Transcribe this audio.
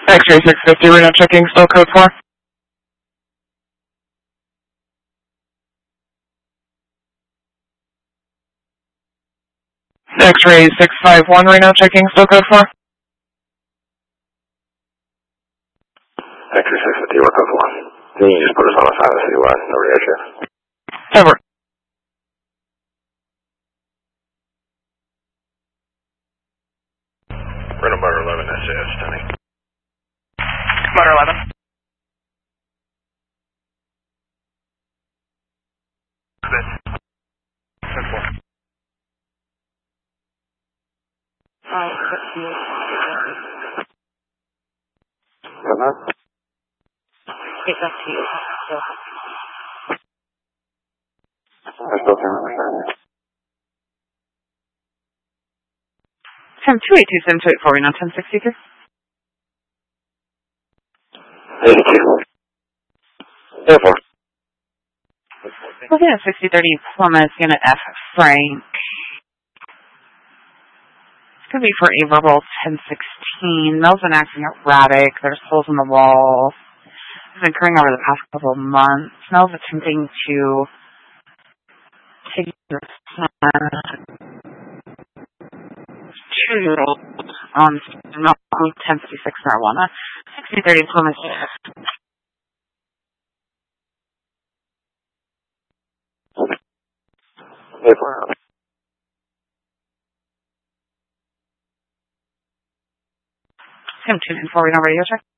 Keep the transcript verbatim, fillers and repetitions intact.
X-ray six fifty, Reno checking, still code four. X-ray six five one, Reno checking, still code four. X-ray six fifty, we're code four. Can you just put us on a silent city line? No radio check. Over. Reno Butter eleven, S A S, Tony. Butter eleven. ten four. Uh-huh. It's up to you. So. I still can't understand you. Tim two eight two seven two eight four, Reno ten sixty-two. eighty-two. Air Force. Looking at sixty thirty Plymouth, unit F, Frank. It's going to be for a verbal ten sixteen. Mel's been acting erratic. There's holes in the wall. It's been occurring over the past couple of months. Mel's attempting to take the two-year-old on ten fifty-six marijuana. sixty thirty Plymouth. Air Force. Tim two nine four, Reno radio check.